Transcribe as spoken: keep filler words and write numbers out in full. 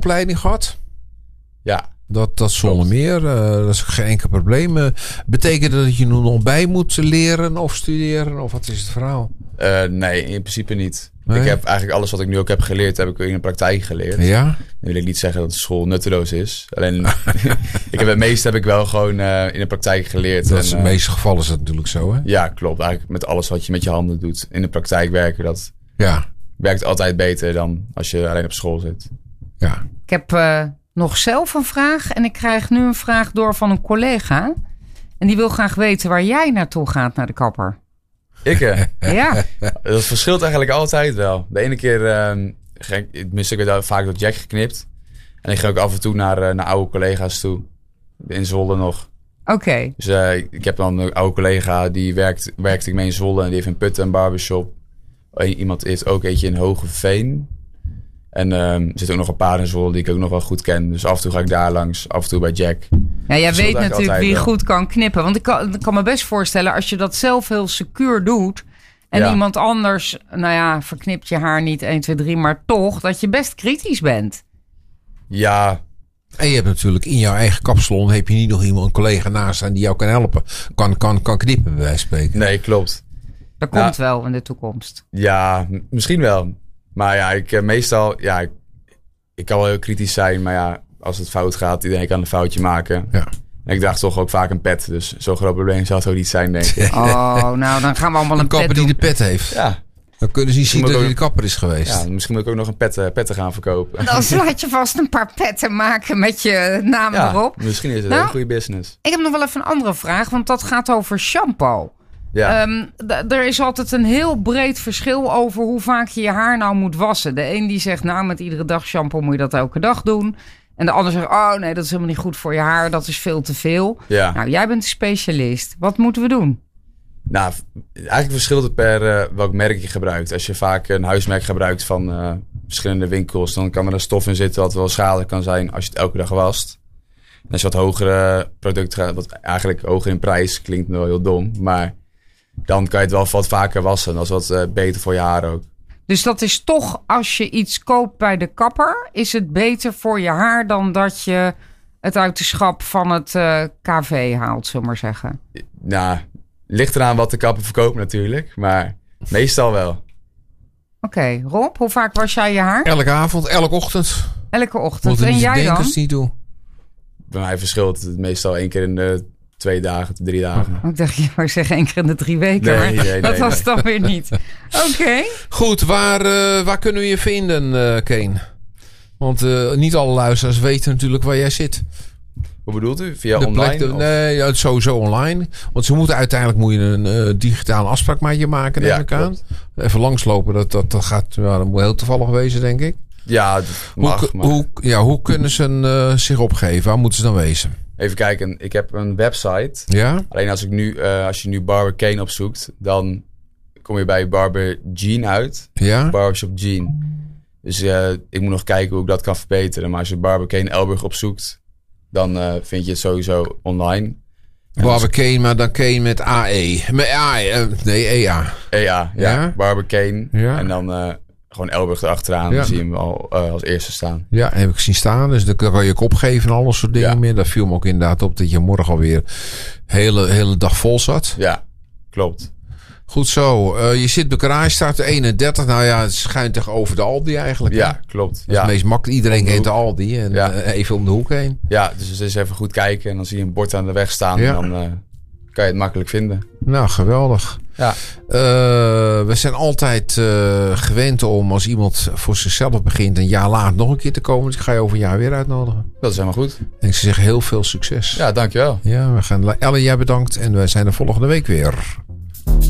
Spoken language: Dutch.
opleiding gehad? Ja. Dat, dat zonder meer. Uh, dat is geen enkel probleem. Uh, betekent dat dat je er nog bij moet leren of studeren? Of wat is het verhaal? Uh, nee, in principe niet. Nee? Ik heb eigenlijk alles wat ik nu ook heb geleerd, heb ik in de praktijk geleerd. Ja? Dan wil ik niet zeggen dat de school nutteloos is. Alleen, ik heb het meeste heb ik wel gewoon uh, in de praktijk geleerd. Dat en, is in uh, de meeste gevallen is dat natuurlijk zo, hè? Ja, klopt. Eigenlijk met alles wat je met je handen doet. In de praktijk werken, dat ja. werkt altijd beter dan als je alleen op school zit. Ja. Ik heb uh, nog zelf een vraag en ik krijg nu een vraag door van een collega. En die wil graag weten waar jij naartoe gaat naar de kapper. Ik, hè? Ja. Dat verschilt eigenlijk altijd wel. De ene keer, uh, ging ik, tenminste, ik werd vaak door Jack geknipt. En ik ging ook af en toe naar, uh, naar oude collega's toe. In Zwolle nog. Oké. Okay. Dus uh, ik heb dan een oude collega, die werkt, werkte ik mee in Zwolle. En die heeft in Putten een barbershop. Iemand heeft ook eentje in Hogeveen. En uh, er zitten ook nog een paar in Zwolle die ik ook nog wel goed ken. Dus af en toe ga ik daar langs, af en toe bij Jack. Ja, jij dus weet natuurlijk wie wel. goed kan knippen. Want ik kan, ik kan me best voorstellen, als je dat zelf heel secuur doet... en ja. iemand anders, nou ja, verknipt je haar niet één, twee, drie... maar toch dat je best kritisch bent. Ja. En je hebt natuurlijk in jouw eigen kapsalon... heb je niet nog iemand, een collega naast staan die jou kan helpen. Kan, kan, kan knippen, bij wijze van spreken. Nee, klopt. Dat nou, komt wel in de toekomst. Ja, m- misschien wel. Maar ja, ik uh, meestal... Ja, ik, ik kan wel heel kritisch zijn, maar ja... als het fout gaat, iedereen kan een foutje maken. Ja. En ik draag toch ook vaak een pet. Dus zo'n groot probleem zou het ook niet zijn, denk ik. Oh, nou, dan gaan we allemaal een, een kapper pet die doen. de pet heeft. Ja. Dan kunnen ze niet zien dat ook, hij de kapper is geweest. Ja, misschien moet ik ook nog een pet, uh, petten gaan verkopen. Dan laat je vast een paar petten maken met je naam ja, erop. Misschien is het nou, een goede business. Ik heb nog wel even een andere vraag, want dat gaat over shampoo. Ja. Um, d- er is altijd een heel breed verschil over hoe vaak je je haar nou moet wassen. De een die zegt, nou, met iedere dag shampoo moet je dat elke dag doen. En de ander zegt, oh nee, dat is helemaal niet goed voor je haar. Dat is veel te veel. Ja. Nou, jij bent een specialist. Wat moeten we doen? Nou, eigenlijk verschilt het per uh, welk merk je gebruikt. Als je vaak een huismerk gebruikt van uh, verschillende winkels... dan kan er een stof in zitten wat wel schadelijk kan zijn als je het elke dag wast. En als je wat hogere producten gaat, wat eigenlijk hoger in prijs, klinkt wel heel dom. Maar dan kan je het wel wat vaker wassen. Dat is wat uh, beter voor je haar ook. Dus dat is toch, als je iets koopt bij de kapper... is het beter voor je haar dan dat je het uit de schap van het uh, K V haalt, zullen we maar zeggen. Nou, ligt eraan wat de kapper verkoopt natuurlijk. Maar meestal wel. Oké, okay, Rob, hoe vaak was jij je haar? Elke avond, elke ochtend. Elke ochtend. En niet jij dan? Als niet doen. Bij mij verschilt het meestal één keer in de twee dagen, drie dagen. Oh, ik dacht, je wou zeggen één keer in de drie weken. Nee, maar nee, nee, dat was nee. dan weer niet. Oké. Okay. Goed, waar, uh, waar kunnen we je vinden, uh, Kane? Want uh, niet alle luisteraars weten natuurlijk waar jij zit. Hoe bedoelt u? Via de online? Plek, de, nee, ja, sowieso online. Want ze moeten uiteindelijk moet je een uh, digitale afspraak met je maken, neem ja, ik aan. Even langslopen, dat, dat, dat gaat, ja, dat moet heel toevallig wezen, denk ik. Ja, dat mag. Hoe, maar... hoe, ja, hoe kunnen ze uh, zich opgeven? Waar moeten ze dan wezen? Even kijken, ik heb een website. Ja? Alleen als, ik nu, uh, als je nu Barber Kane opzoekt, dan kom je bij Barber Gene uit. Ja? Barbershop Gene. Dus uh, ik moet nog kijken hoe ik dat kan verbeteren. Maar als je Barber Kane Elburg opzoekt, dan uh, vind je het sowieso online. Barber Kane, maar dan Kane met A E. Met A E, uh, nee, E A. E A, ja. Ja? Barber Kane. Ja. En dan uh, gewoon Elburg erachteraan. Ja. Dan zie je hem al uh, als eerste staan. Ja, heb ik zien staan. Dus dan kan je ook opgeven en alles soort dingen Ja. meer. Dat viel me ook inderdaad op dat je morgen alweer hele, hele dag vol zat. Ja, klopt. Goed zo. Uh, je zit bij Karaaistraat eenendertig. Nou ja, het schijnt tegenover de Aldi eigenlijk. Ja, hè? klopt. Dat is Ja. het meest makkelijk. Iedereen Om de kent de hoek. Aldi. En Ja. uh, even om de hoek heen. Ja, dus eens even goed kijken. En dan zie je een bord aan de weg staan. Ja. En dan uh, kan je het makkelijk vinden. Nou, geweldig. Ja. Uh, we zijn altijd uh, gewend om als iemand voor zichzelf begint een jaar later nog een keer te komen. Dus ik ga je over een jaar weer uitnodigen. Dat is helemaal goed. En ik zeg heel veel succes. Ja, dankjewel. Ja, we gaan. Ellen, jij bedankt. En wij zijn er volgende week weer.